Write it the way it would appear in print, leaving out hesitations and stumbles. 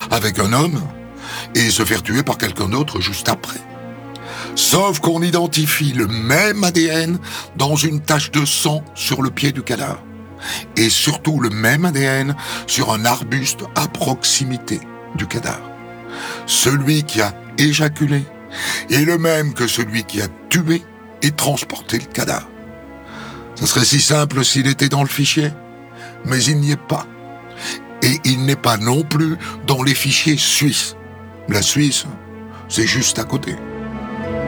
avec un homme et se faire tuer par quelqu'un d'autre juste après. Sauf qu'on identifie le même ADN dans une tache de sang sur le pied du cadavre. Et surtout le même ADN sur un arbuste à proximité du cadavre. Celui qui a éjaculé est le même que celui qui a tué et transporté le cadavre. Ça serait si simple s'il était dans le fichier, mais il n'y est pas. Et il n'est pas non plus dans les fichiers suisses. La Suisse, c'est juste à côté.